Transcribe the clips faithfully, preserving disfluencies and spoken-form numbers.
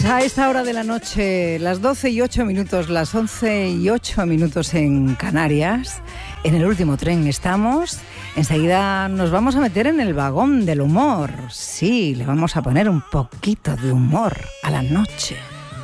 a esta hora de la noche, las doce y ocho minutos, las once y ocho minutos en Canarias, en el último tren estamos. Enseguida nos vamos a meter en el vagón del humor. Sí, le vamos a poner un poquito de humor a la noche.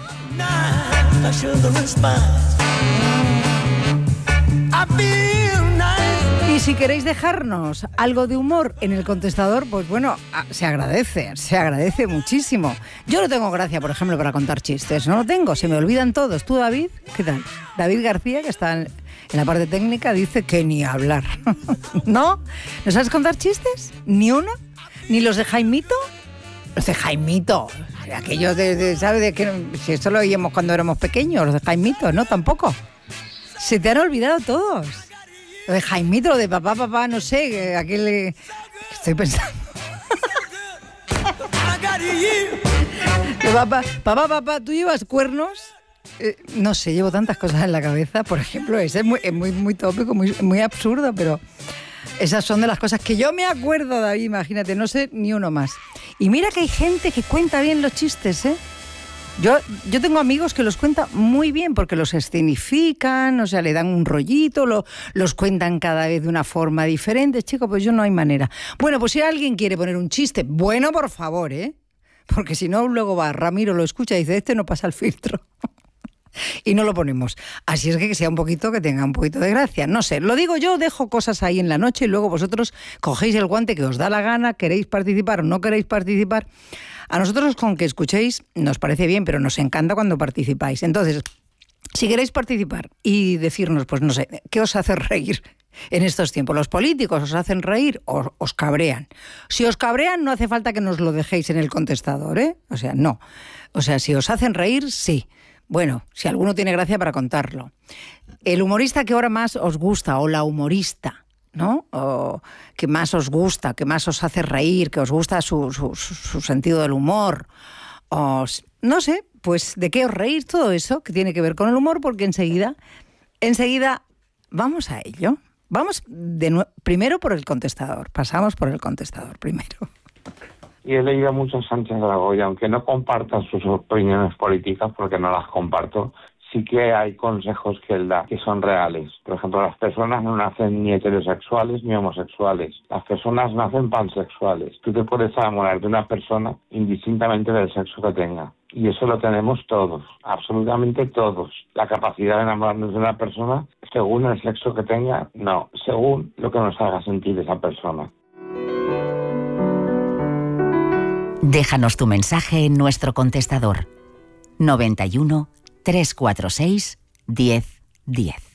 Y si queréis dejarnos algo de humor en el contestador, pues bueno, se agradece, se agradece muchísimo. Yo no tengo gracia, por ejemplo, para contar chistes, no lo tengo, se me olvidan todos. ¿Tú, David? ¿Qué tal? David García, que está en la parte técnica, dice que ni hablar. ¿No? ¿No sabes contar chistes? ¿Ni uno? ¿Ni los de Jaimito? Los de Jaimito, aquellos de, de ¿sabes? De que, si esto lo oíamos cuando éramos pequeños, los de Jaimito, ¿no? Tampoco. Se te han olvidado todos. Lo de Jaimito, lo de papá, papá, no sé, aquel... Eh, estoy pensando. De papá, papá, papá, ¿tú llevas cuernos? Eh, no sé, llevo tantas cosas en la cabeza. Por ejemplo, ese es muy, es muy, muy tópico, muy, muy absurdo, pero esas son de las cosas que yo me acuerdo, David, imagínate, no sé ni uno más. Y mira que hay gente que cuenta bien los chistes, ¿eh? Yo, yo tengo amigos que los cuentan muy bien porque los escenifican, o sea, le dan un rollito, lo, los cuentan cada vez de una forma diferente. Chico, pues yo no hay manera. Bueno, pues si alguien quiere poner un chiste, bueno, por favor, ¿eh? Porque si no, luego va Ramiro, lo escucha y dice, este no pasa el filtro. Y no lo ponemos. Así es que que sea un poquito, que tenga un poquito de gracia. No sé, lo digo yo, dejo cosas ahí en la noche y luego vosotros cogéis el guante que os da la gana, queréis participar o no queréis participar. A nosotros con que escuchéis nos parece bien, pero nos encanta cuando participáis. Entonces, si queréis participar y decirnos, pues no sé, ¿qué os hace reír en estos tiempos? ¿Los políticos os hacen reír o os cabrean? Si os cabrean, no hace falta que nos lo dejéis en el contestador, ¿eh? O sea, no. O sea, si os hacen reír, sí. Bueno, si alguno tiene gracia para contarlo. El humorista que ahora más os gusta, o la humorista, ¿no? O que más os gusta, que más os hace reír, que os gusta su, su, su sentido del humor. O, no sé, pues de qué os reír, todo eso que tiene que ver con el humor, porque enseguida, enseguida vamos a ello. Vamos de nuevo, primero por el contestador, pasamos por el contestador primero. Y he leído mucho a Sánchez Dragó, y aunque no comparta sus opiniones políticas, porque no las comparto, sí que hay consejos que él da que son reales. Por ejemplo, las personas no nacen ni heterosexuales ni homosexuales. Las personas nacen pansexuales. Tú te puedes enamorar de una persona indistintamente del sexo que tenga. Y eso lo tenemos todos, absolutamente todos. La capacidad de enamorarnos de una persona, según el sexo que tenga, no, según lo que nos haga sentir esa persona. Déjanos tu mensaje en nuestro contestador noventa y uno, trescientos cuarenta y seis, diez, diez.